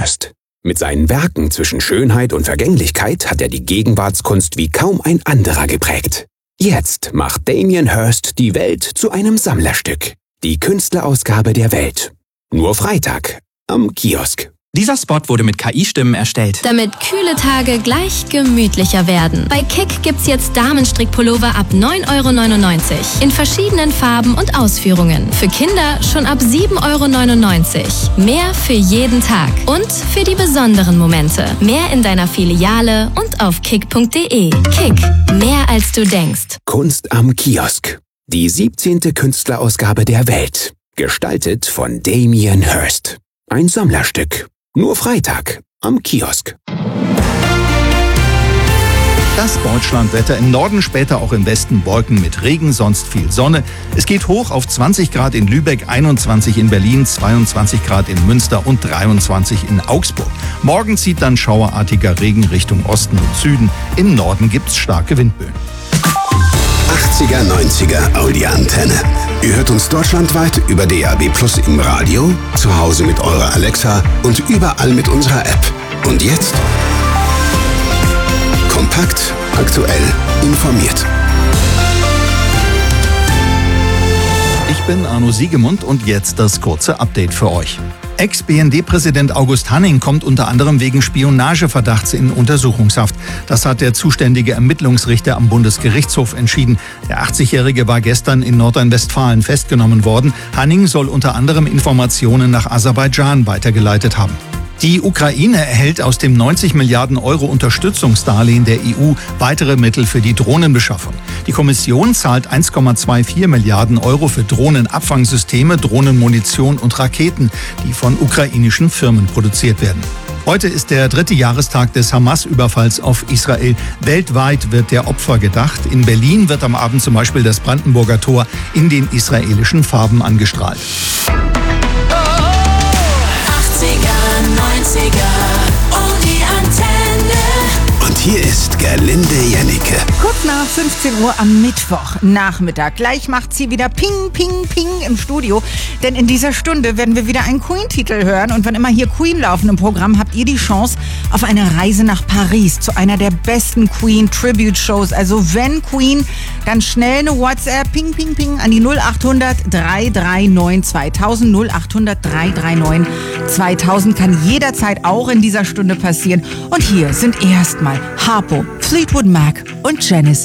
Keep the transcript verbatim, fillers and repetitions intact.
Hirst. Mit seinen Werken zwischen Schönheit und Vergänglichkeit hat er die Gegenwartskunst wie kaum ein anderer geprägt. Jetzt macht Damien Hirst die Welt zu einem Sammlerstück. Die Künstlerausgabe der Welt. Nur Freitag am Kiosk. Dieser Spot wurde mit K I-Stimmen erstellt. Damit kühle Tage gleich gemütlicher werden. Bei Kick gibt's jetzt Damenstrickpullover ab neun Euro neunundneunzig. In verschiedenen Farben und Ausführungen. Für Kinder schon ab sieben Euro neunundneunzig. Mehr für jeden Tag. Und für die besonderen Momente. Mehr in deiner Filiale und auf kick punkt de. Kick. Mehr als du denkst. Kunst am Kiosk. Die siebzehnte Künstlerausgabe der Welt. Gestaltet von Damien Hirst. Ein Sammlerstück. Nur Freitag am Kiosk. Das Deutschlandwetter: im Norden, später auch im Westen Wolken mit Regen, sonst viel Sonne. Es geht hoch auf zwanzig Grad in Lübeck, einundzwanzig in Berlin, zweiundzwanzig Grad in Münster und dreiundzwanzig in Augsburg. Morgen zieht dann schauerartiger Regen Richtung Osten und Süden. Im Norden gibt's starke Windböen. achtziger, neunziger Audi-Antenne. Ihr hört uns deutschlandweit über D A B Plus im Radio, zu Hause mit eurer Alexa und überall mit unserer App. Und jetzt? Kompakt, aktuell, informiert. Ich bin Arno Siegemund und jetzt das kurze Update für euch. Ex-B N D-Präsident August Hanning kommt unter anderem wegen Spionageverdachts in Untersuchungshaft. Das hat der zuständige Ermittlungsrichter am Bundesgerichtshof entschieden. Der achtzigjährige war gestern in Nordrhein-Westfalen festgenommen worden. Hanning soll unter anderem Informationen nach Aserbaidschan weitergeleitet haben. Die Ukraine erhält aus dem neunzig Milliarden Euro Unterstützungsdarlehen der E U weitere Mittel für die Drohnenbeschaffung. Die Kommission zahlt eins Komma vierundzwanzig Milliarden Euro für Drohnenabfangsysteme, Drohnenmunition und Raketen, die von ukrainischen Firmen produziert werden. Heute ist der dritte Jahrestag des Hamas-Überfalls auf Israel. Weltweit wird der Opfer gedacht. In Berlin wird am Abend zum Beispiel das Brandenburger Tor in den israelischen Farben angestrahlt. Und die Antenne. Und hier ist Gerlinde Jennecke. Kurz nach fünfzehn Uhr am Mittwochnachmittag. Gleich macht sie wieder Ping, Ping, Ping im Studio. Denn in dieser Stunde werden wir wieder einen Queen-Titel hören. Und wann immer hier Queen laufen im Programm, habt ihr die Chance auf eine Reise nach Paris zu einer der besten Queen-Tribute-Shows. Also wenn Queen, dann schnell eine WhatsApp, Ping, Ping, Ping an die null achthundert, dreihundertneununddreißig, zweitausend, null achthundert, dreihundertneununddreißig, zweitausend. Kann jederzeit auch in dieser Stunde passieren. Und hier sind erstmal Harpo, Fleetwood Mac und Genesis.